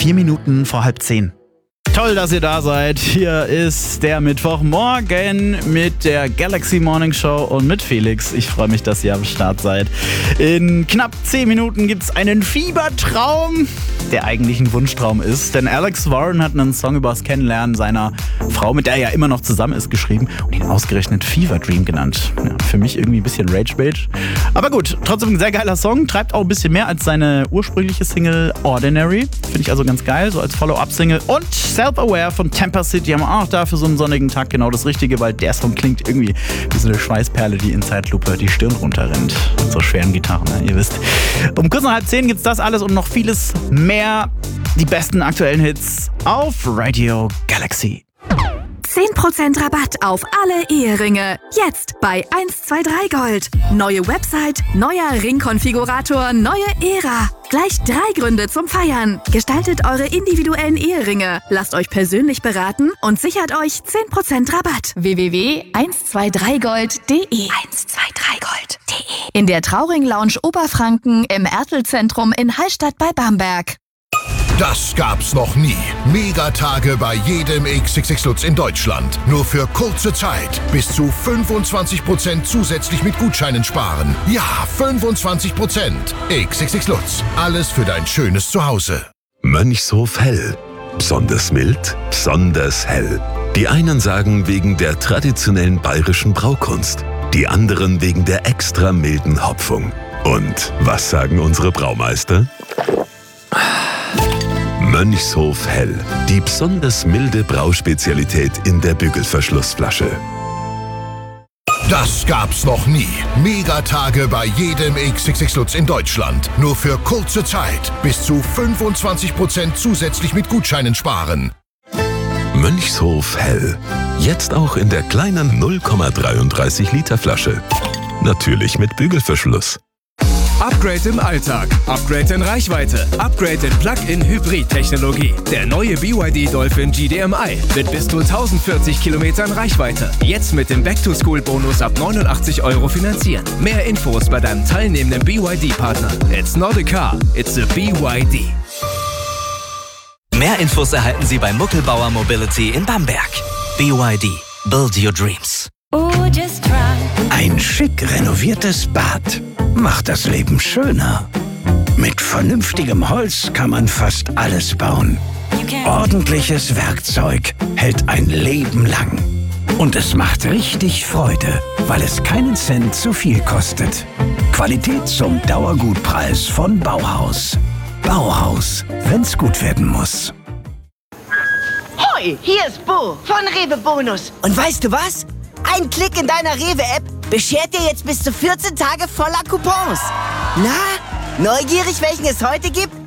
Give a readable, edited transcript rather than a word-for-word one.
4 Minuten vor 9:30. Toll, dass ihr da seid. Hier ist der Mittwochmorgen mit der Galaxy Morning Show und mit Felix. Ich freue mich, dass ihr am Start seid. In knapp 10 Minuten gibt es einen Fiebertraum, der eigentlich ein Wunschtraum ist. Denn Alex Warren hat einen Song über das Kennenlernen seiner Frau, mit der er ja immer noch zusammen ist, geschrieben und ihn ausgerechnet Fever Dream genannt. Ja, für mich irgendwie ein bisschen Rage-Bait. Aber gut, trotzdem ein sehr geiler Song. Treibt auch ein bisschen mehr als seine ursprüngliche Single Ordinary. Finde ich also ganz geil, so als Follow-up-Single. Und Self-Aware von Tampa City haben auch da für so einen sonnigen Tag genau das Richtige, weil der Song klingt irgendwie wie so eine Schweißperle, die in Zeitlupe die Stirn runterrennt. Mit so schweren Gitarren, ne? Ihr wisst. Um kurz nach 9:30 gibt's das alles und noch vieles mehr. Die besten aktuellen Hits auf Radio Galaxy. 10% Rabatt auf alle Eheringe. Jetzt bei 123 Gold. Neue Website, neuer Ringkonfigurator, neue Ära. Gleich 3 Gründe zum Feiern. Gestaltet eure individuellen Eheringe. Lasst euch persönlich beraten und sichert euch 10% Rabatt. www.123gold.de 123gold.de In der Trauring Lounge Oberfranken im Ertel-Zentrum in Hallstatt bei Bamberg. Das gab's noch nie. Megatage bei jedem XXX Lutz in Deutschland. Nur für kurze Zeit. Bis zu 25% zusätzlich mit Gutscheinen sparen. Ja, 25%. XXX Lutz. Alles für dein schönes Zuhause. Mönchshof Hell. Besonders mild, besonders hell. Die einen sagen wegen der traditionellen bayerischen Braukunst. Die anderen wegen der extra milden Hopfung. Und was sagen unsere Braumeister? Mönchshof Hell, die besonders milde Brauspezialität in der Bügelverschlussflasche. Das gab's noch nie. Megatage bei jedem XXX Lutz in Deutschland. Nur für kurze Zeit. Bis zu 25% zusätzlich mit Gutscheinen sparen. Mönchshof Hell. Jetzt auch in der kleinen 0,33 Liter Flasche. Natürlich mit Bügelverschluss. Upgrade im Alltag, Upgrade in Reichweite, Upgrade in Plug-in-Hybrid-Technologie. Der neue BYD Dolphin GDMI mit bis zu 1040 Kilometern Reichweite. Jetzt mit dem Back-to-School-Bonus ab 89 € finanzieren. Mehr Infos bei deinem teilnehmenden BYD-Partner. It's not a car, it's a BYD. Mehr Infos erhalten Sie bei Muckelbauer Mobility in Bamberg. BYD. Build your dreams. Ein schick renoviertes Bad macht das Leben schöner. Mit vernünftigem Holz kann man fast alles bauen. Ordentliches Werkzeug hält ein Leben lang. Und es macht richtig Freude, weil es keinen Cent zu viel kostet. Qualität zum Dauergutpreis von Bauhaus. Bauhaus, wenn's gut werden muss. Hoi, hier ist Bo von Rewe Bonus. Und weißt du was? Ein Klick in deiner Rewe-App beschert dir jetzt bis zu 14 Tage voller Coupons. Na, neugierig, welchen es heute gibt?